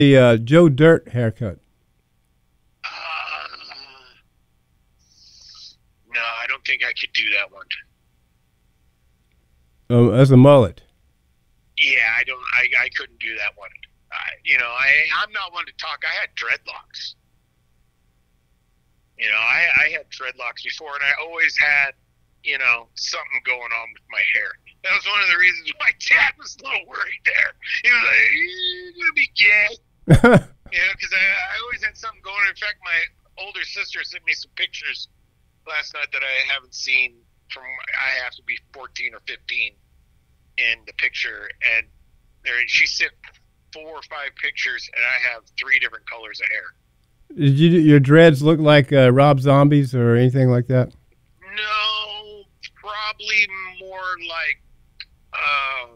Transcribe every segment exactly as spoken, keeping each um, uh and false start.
The uh, Joe Dirt haircut. Uh, no, I don't think I could do that one. Oh, as a mullet. Yeah, I don't. I, I couldn't do that one. I, you know, I I'm not one to talk. I had dreadlocks. You know, I, I had dreadlocks before, and I always had, you know, something going on with my hair. That was one of the reasons my dad was a little worried there. He was like, "You're gonna be gay," you know, because I, I always had something going. In fact, my older sister sent me some pictures last night that I haven't seen from. I have to be fourteen or fifteen in the picture, and there she sent four or five pictures, and I have three different colors of hair. Did you your dreads look like uh, Rob Zombie's or anything like that? No, probably more like um,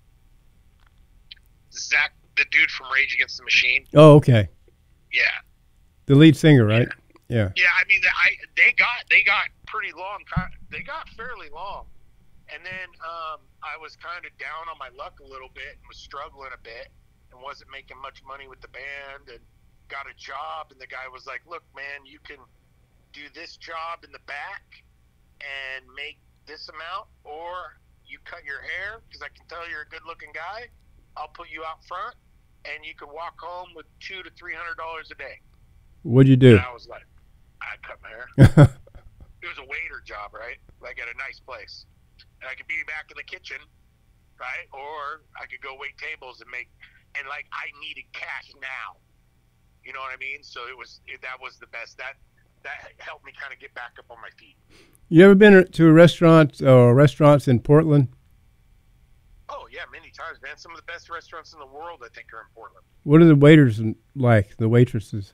Zach, the dude from Rage Against the Machine. Oh, okay. Yeah. The lead singer, right? Yeah. Yeah, I mean, I they got they got pretty long. They got fairly long, and then um, I was kind of down on my luck a little bit and was struggling a bit and wasn't making much money with the band and got a job, and the guy was like, "Look, man, you can do this job in the back and make this amount, or you cut your hair because I can tell you're a good-looking guy. I'll put you out front, and you can walk home with two to three hundred dollars a day." What'd you do? And I was like, "I cut my hair." It was a waiter job, right? Like at a nice place, and I could be back in the kitchen, right? Or I could go wait tables and make, and like I needed cash now. You know what I mean? So it was it, that was the best. That that helped me kind of get back up on my feet. You ever been to a restaurant or restaurants in Portland? Oh yeah, many times, man. Some of the best restaurants in the world, I think, are in Portland. What are the waiters like? The waitresses?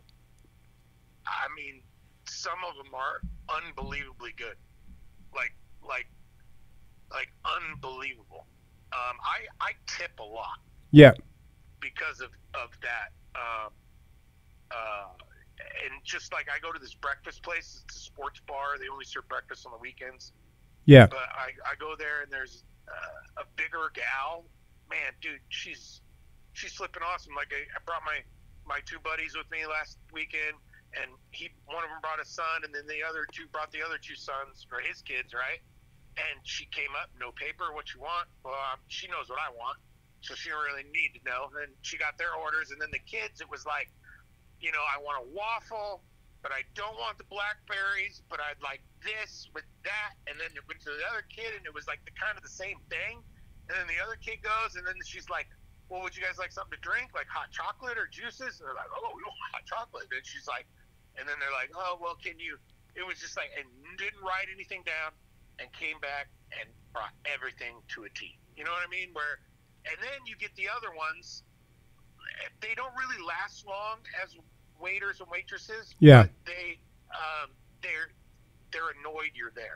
I mean, some of them are unbelievably good, like like like unbelievable. Um, I I tip a lot. Yeah. Because of of that. Um, Uh, and just like I go to this breakfast place, it's a sports bar. They only serve breakfast on the weekends. Yeah. But I, I go there and there's uh, a bigger gal. Man, dude, she's she's flipping awesome. Like I, I brought my, my two buddies with me last weekend, and he one of them brought a son, and then the other two brought the other two sons or his kids, right? And she came up, no paper, what you want? Well, um, she knows what I want, so she don't really need to know. And then she got their orders, and then the kids, it was like, you know, I want a waffle, but I don't want the blackberries, but I'd like this with that. And then it went to the other kid, and it was like the kind of the same thing. And then the other kid goes, and then she's like, well, would you guys like something to drink, like hot chocolate or juices? And they're like, oh, we want hot chocolate. And she's like, and then they're like, oh, well, can you, it was just like, and didn't write anything down and came back and brought everything to a T. You know what I mean? Where, and then you get the other ones, they don't really last long as waiters and waitresses. Yeah. But they, um, they're they're annoyed you're there.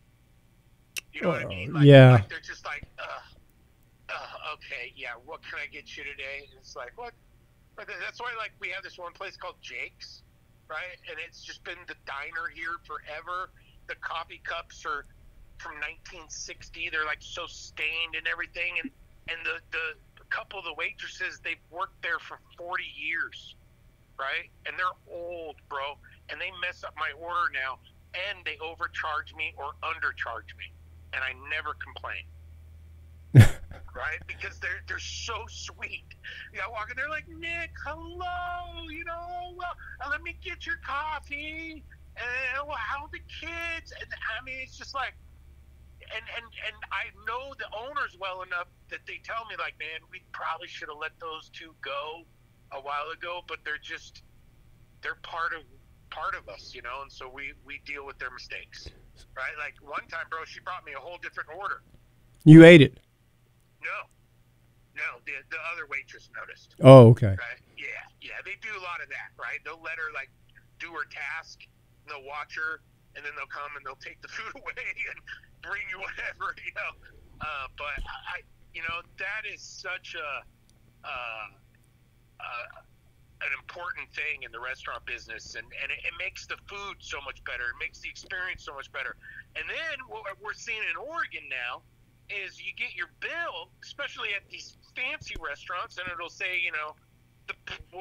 You know uh, what I mean? Like, yeah. Like they're just like, uh, uh, okay, yeah. What can I get you today? And it's like, what? But that's why, like, we have this one place called Jake's, right? And it's just been the diner here forever. The coffee cups are from nineteen sixty. They're like so stained and everything, and and the the couple of the waitresses, they've worked there for forty years, right? And they're old, bro, and they mess up my order now, and they overcharge me or undercharge me, and I never complain. Right? Because they're they're so sweet. You know, walking there like, Nick, hello, you know, well, uh, let me get your coffee, and well, how are the kids? And I mean, it's just like, and and and I know the owners well enough that they tell me, like, man, we probably should have let those two go a while ago, but they're just, they're part of part of us, you know, and so we we deal with their mistakes, right? Like one time, bro, she brought me a whole different order. You ate it? No, no, the the other waitress noticed. Oh, okay. Right? Yeah, yeah, they do a lot of that, right? They'll let her like do her task, and they'll watch her, and then they'll come and they'll take the food away and bring you whatever, you know. Uh, but I, you know, that is such a uh, uh, an important thing in the restaurant business, and and it, it makes the food so much better. It makes the experience so much better. And then what we're seeing in Oregon now is you get your bill, especially at these fancy restaurants, and it'll say, you know, the